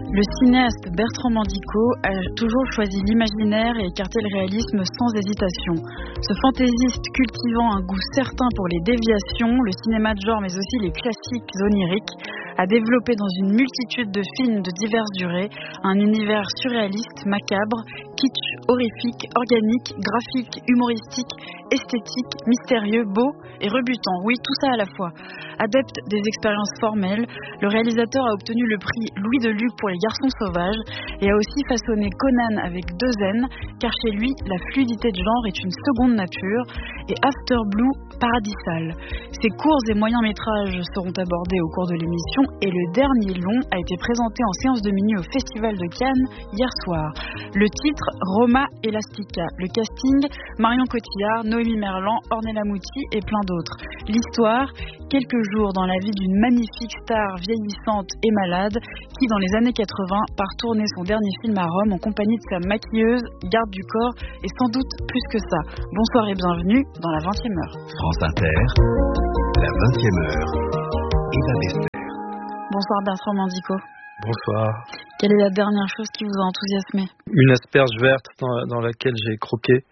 Le cinéaste Bertrand Mandico a toujours choisi l'imaginaire et écarté le réalisme sans hésitation. Ce fantaisiste cultivant un goût certain pour les déviations, le cinéma de genre mais aussi les classiques oniriques, a développé dans une multitude de films de diverses durées un univers surréaliste, macabre, kitsch, horrifique, organique, graphique, humoristique, esthétique, mystérieux, beau et rebutant. Oui, tout ça à la fois. Adepte des expériences formelles, le réalisateur a obtenu le prix Louis de Luc pour Les Garçons Sauvages et a aussi façonné Conan avec 2 N, car chez lui, la fluidité de genre est une seconde nature, et After Blue, paradisal. Ses courts et moyens métrages seront abordés au cours de l'émission et le dernier long a été présenté en séance de minuit au Festival de Cannes hier soir. Le titre, Roma Elastica. Le casting, Marion Cotillard, Noémie Merlan, Ornella Muti et plein d'autres. L'histoire, quelques jours dans la vie d'une magnifique star vieillissante et malade qui, dans les années 80, part tourner son dernier film à Rome en compagnie de sa maquilleuse, garde du corps et sans doute plus que ça. Bonsoir et bienvenue dans la 20e heure. France Inter, la 20e heure, Eva Bester. Bonsoir Bertrand Mandico. Bonsoir. Quelle est la dernière chose qui vous a enthousiasmé ? Une asperge verte dans laquelle j'ai croqué,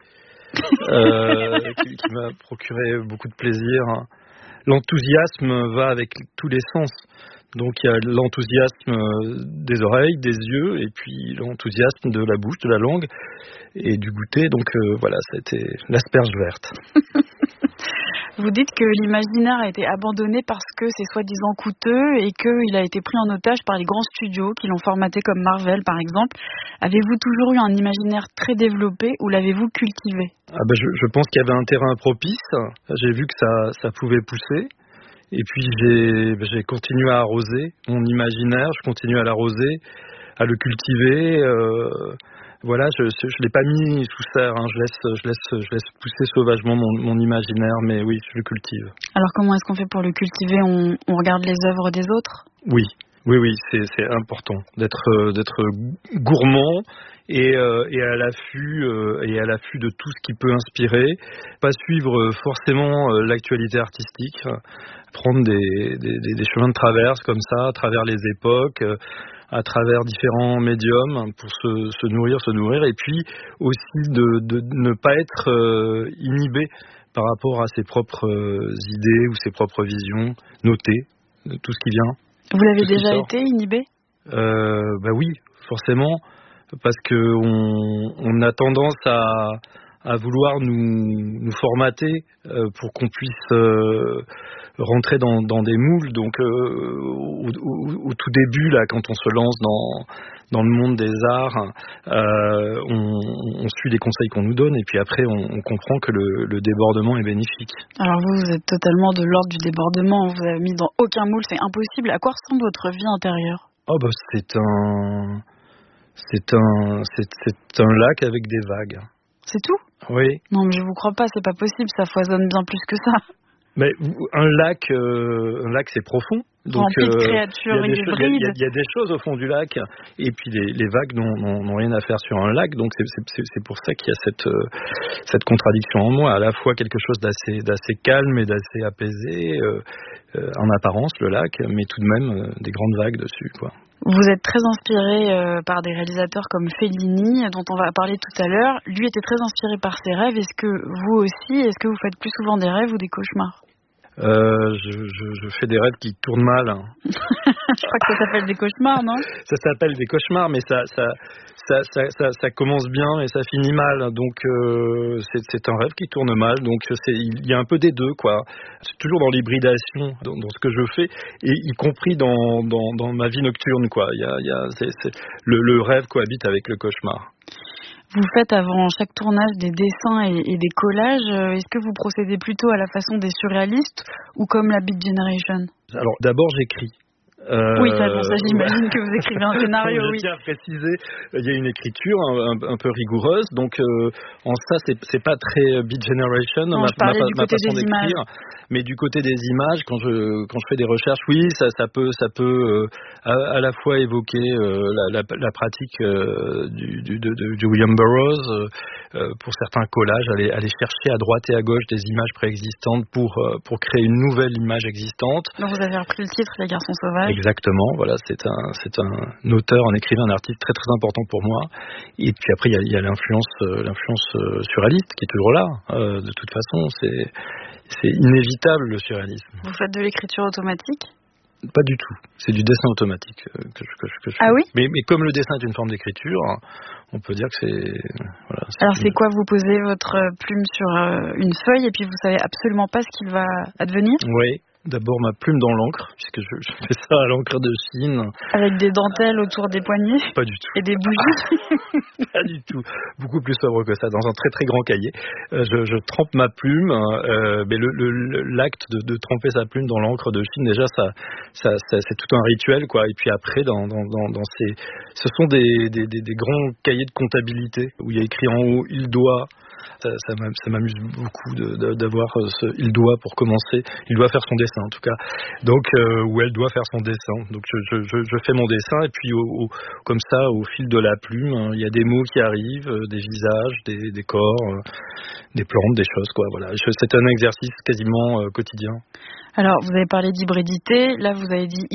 qui m'a procuré beaucoup de plaisir. L'enthousiasme va avec tous les sens. Donc il y a l'enthousiasme des oreilles, des yeux, et puis l'enthousiasme de la bouche, de la langue et du goûter. Donc voilà, c'était l'asperge verte. Vous dites que l'imaginaire a été abandonné parce que c'est soi-disant coûteux et qu'il a été pris en otage par les grands studios qui l'ont formaté comme Marvel par exemple. Avez-vous toujours eu un imaginaire très développé ou l'avez-vous cultivé ? Je pense qu'il y avait un terrain propice. J'ai vu que ça pouvait pousser. Et puis j'ai continué à arroser mon imaginaire, je continue à l'arroser, à le cultiver. Voilà, je l'ai pas mis sous serre, je laisse pousser sauvagement mon imaginaire, mais oui, je le cultive. Alors comment est-ce qu'on fait pour le cultiver ? On regarde les œuvres des autres ? Oui, c'est important d'être gourmand et à l'affût de tout ce qui peut inspirer, pas suivre forcément l'actualité artistique, prendre des chemins de traverse comme ça, à travers les époques, à travers différents médiums pour se nourrir, et puis aussi de ne pas être inhibé par rapport à ses propres idées ou ses propres visions, noter tout ce qui vient. Vous l'avez déjà été inhibé ? Oui, forcément, parce que on a tendance à vouloir nous formater pour qu'on puisse rentrer dans des moules. Donc au tout début, là, quand on se lance dans le monde des arts, on suit les conseils qu'on nous donne et puis après on comprend que le débordement est bénéfique. Alors vous êtes totalement de l'ordre du débordement, on vous a mis dans aucun moule, c'est impossible. À quoi ressemble votre vie intérieure ? C'est un lac avec des vagues. C'est tout ? Oui. Non mais je vous crois pas, c'est pas possible, ça foisonne bien plus que ça. Mais un lac c'est profond. Donc, rempli de créatures hybrides. Il y a des choses au fond du lac, et puis les vagues n'ont rien à faire sur un lac, donc c'est pour ça qu'il y a cette contradiction en moi, à la fois quelque chose d'assez calme et d'assez apaisé, en apparence le lac, mais tout de même des grandes vagues dessus, quoi. Vous êtes très inspiré par des réalisateurs comme Fellini, dont on va parler tout à l'heure. Lui était très inspiré par ses rêves. Est-ce que vous aussi, vous faites plus souvent des rêves ou des cauchemars ? Je fais des rêves qui tournent mal. Je crois que ça s'appelle des cauchemars, non ? Ça s'appelle des cauchemars, mais ça commence bien et ça finit mal. Donc c'est un rêve qui tourne mal. Donc il y a un peu des deux, quoi. C'est toujours dans l'hybridation dans ce que je fais, et y compris dans ma vie nocturne, quoi. Le rêve cohabite avec le cauchemar. Vous faites avant chaque tournage des dessins et des collages. Est-ce que vous procédez plutôt à la façon des surréalistes ou comme la Beat Generation ? Alors d'abord j'écris. Oui, ça j'imagine que vous écrivez un scénario, oui. Je tiens à préciser, il y a une écriture un peu rigoureuse, donc en ça c'est pas très Beat Generation, non, ma façon d'écrire, images. Mais du côté des images, quand je fais des recherches, oui, ça peut à la fois évoquer la pratique du William Burroughs, pour certains collages, aller chercher à droite et à gauche des images préexistantes pour créer une nouvelle image existante. Donc vous avez repris le titre, Les Garçons Sauvages. Exactement, voilà, c'est un auteur, un écrivain, un artiste très très important pour moi. Et puis après il y a l'influence surréaliste qui est toujours là. De toute façon, c'est inévitable le surréalisme. Vous faites de l'écriture automatique ? Pas du tout. C'est du dessin automatique que je fais. Ah oui ? Mais comme le dessin est une forme d'écriture, on peut dire que c'est... Voilà, alors c'est quoi ? Vous posez votre plume sur une feuille et puis vous savez absolument pas ce qu'il va advenir ? Oui. D'abord ma plume dans l'encre, puisque je fais ça à l'encre de Chine. Avec des dentelles autour des poignets ? Pas du tout. Et des bougies ? Pas du tout. Beaucoup plus sobre que ça, dans un très très grand cahier. Je trempe ma plume, mais l'acte de tremper sa plume dans l'encre de Chine, déjà ça c'est tout un rituel, quoi. Et puis après, ce sont des grands cahiers de comptabilité où il y a écrit en haut il doit. Ça m'amuse beaucoup d'avoir il doit pour commencer. Il doit faire son dessin en tout cas. Donc ou elle doit faire son dessin. Donc je fais mon dessin et puis comme ça au fil de la plume, il y a des mots qui arrivent, des visages, des corps, des plantes, des choses quoi. Voilà. C'est un exercice quasiment quotidien. Alors vous avez parlé d'hybridité. Là vous avez dit